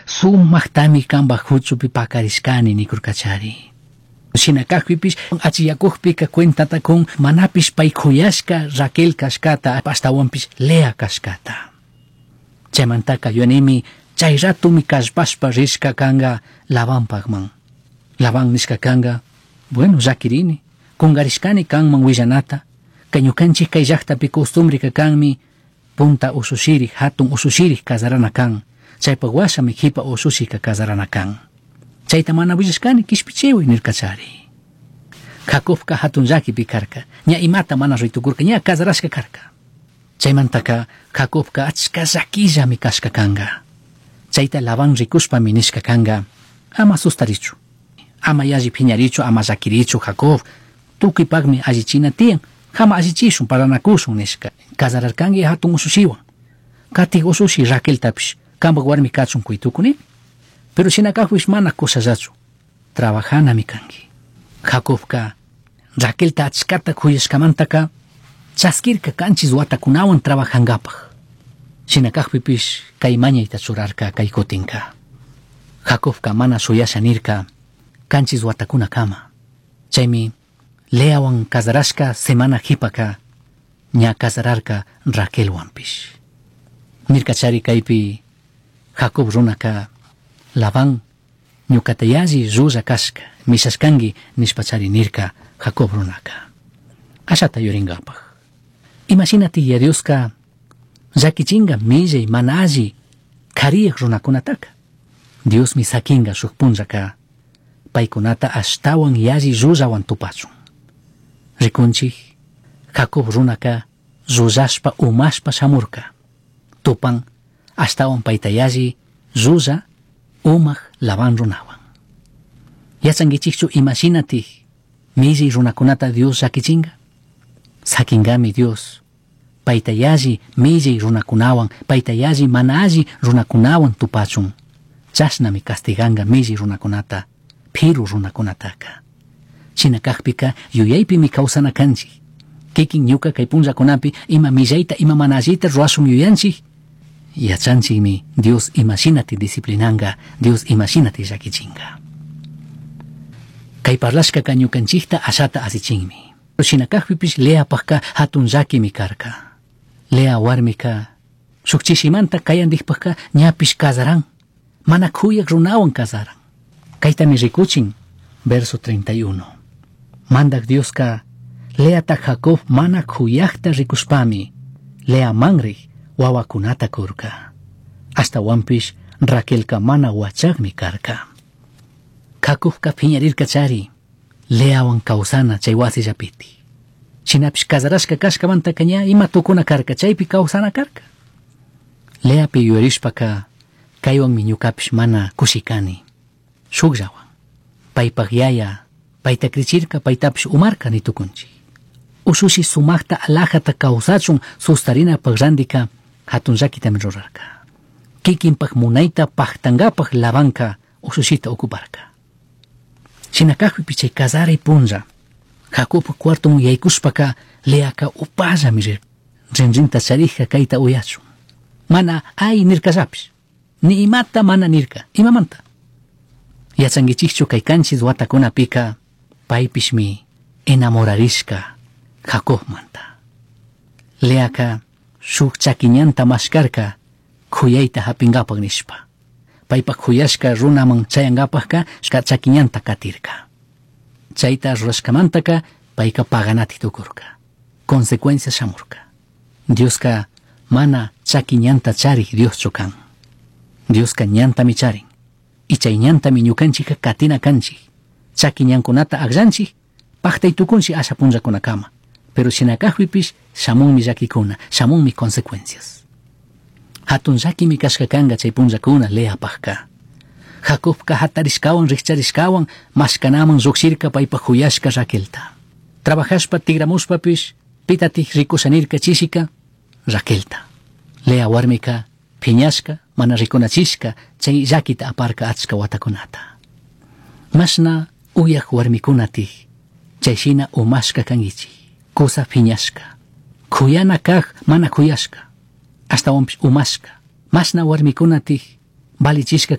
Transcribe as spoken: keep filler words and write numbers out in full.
sumaktami kanpak huchupi pakarishkani nikurkachari. Shinakakpipish achiyakukpika cuentata kun manapish pay kuyashka Raquel kashkata ashtawanpish Lea kashkata. Chaymantaka yunimi chay ratumi kashpashpa rishka kanga Labanpakman. Laban nishka kanga, bueno, llakirini, kungarishkani kanman willanata, kañukanchik kay llaqtapi costumbre kanmi punta usushiri, hatun usushiri kasarana kan, chaypak washami hipa usushika kasarana kan. Chayta mana willashkani kishpichiwi nirkachari. Jacobka hatun llakipi karka, ña imata mana ritukurka, ña kasarashka karka. Chaymantaka Jacobka achka llakillami kashka kanga. Chayta Laban rikushpami nishka kanga, ama sustarichu, ama yalli phiñarichu, ama llakirichu Jacob, tukipakmi allichina tiyan, jama allichishun paranakushun nishka. Kasararkangi hatun usushiwan. Katik usushi Raquel tapish, kanpak warmi kachun kuytukuni. Pero shinakakpish mana kusallachu, trabajanami kangi. Jacobka Raquelta achkata kuyashkamantaka chaskirka kanchis watakunawan trabajangapaj. Shinakakpipish kay mañayta churarka kay kutinka. Jacobka mana suyasha nirka kanchis watakuna kama. Chaymi Leawan kasarashka semana hipaka ña kasararka Raquelwanpish. Nirkachari kaypi Jacob runaka Laban ñukata yalli rulla kashka mishashkangi nishpachari nirka Jacob runaka. Ashata yuringapaj. Imaginati ya Dioska llakichinga millay mana alli kariyak runakunataka. Dios mi sakinga shuk punllaka paykunata ashtawan yalli rullawan tupachun. Rikunchik Jacob runaka rullashpa umashpa shamurka. Tupan ashtawan payta yalli rulla umaq Laban runawan. Yachankichikchu imaginati millay runakunata Dios llakichinga. Sakingami Dios payta yalli millay runakunawan, payta yalli mana alli runakunawan tupachun. Chashnami castiganga millay runakunata, phiru runakunataka. Shinakakpika yuyaypimi kawsana kanchik. Kikin ñuka kay punllakunapi ima millayta ima mana allita ruashun yuyanchik. Yachanchikmi Dios imaginati disciplinanga, Dios imaginati llakichinga. Kay parlashka ñukanchikta ashata asichinmi. Shinakakpipish Leapakka hatun llakimi karka. Lea warmika shukchishimanta kayandikpakka ñapish kasaran. Mana kuyak runawan kasaran. Kaytami rikuchin verso treinta y uno. Mandak Dioska Leata Jacob mana kuyakta rikushpami Lea manri wawakunata kurka. Hasta wampish Raquelka mana wachagmi karka. Jacobka phiñarirka chari Leawan kawsana chay wasillapiti. Shinapish kasarashka kashkamanta kaña ima tukuna karka chaypi kawsana karka. Leapi yuyarishpaka kaywanmi ñukapish mana kushikani. Shukllawan paypak yaya payta krichirka paytapish umarka nitukunchi. Usushi sumakta alajata kawsachun sustarinapak randika hatun llakitami rurarka. Kikinpak munayta paktangapak Labanka usushita okuparka. Shinakakpipi chay kasaray punlla Jacob cuarton yaykushpaka Leaka upallami rir rinrinta charija kayta uyachun. Mana ay nirkallapish, ni imata mana nirka, imamanta. Yachankichikchu kay kanchis watakunapika paypishmi enamorarishka Jacob manta. Leaka shuk chakiñanta mashkarka kuyayta hapingapak nishpa. Paypak kuyashka runaman chayangapakka shka chakiñanta katirka. Chayta rurashkamantaka payka paganati tukurka. Consecuencia shamurka. Dioska mana chakiñanta charik Dios chukan. Dioska ñantami charin. Y chay ñantami ñukanchika katina kanchik. Chakiñankunata agranchik paktay tukunchi asha punllakunakama. Pero shinakakpipish shamunmi llakikuna, shamunmi consecuencias. Hatun llakimi kashka kanga chay punllakuna Leapakka. Jacobka hatarishkawan rikcharishkawan mashkanaman lluqshirka paypak huyashka Raquelta. Trabajashpa tigramushpapish pitatik rikushanirka chishika Raquelta. Lea warmika phiñashka mana rikunachishka chay llakita aparka achka watakunata. Mashna uyak warmikunatik chayshina umashka kangichi. Kusa phiñashka. Kuyana kag mana kuyashka. Hasta umashka. Mashna warmikunatik balichishka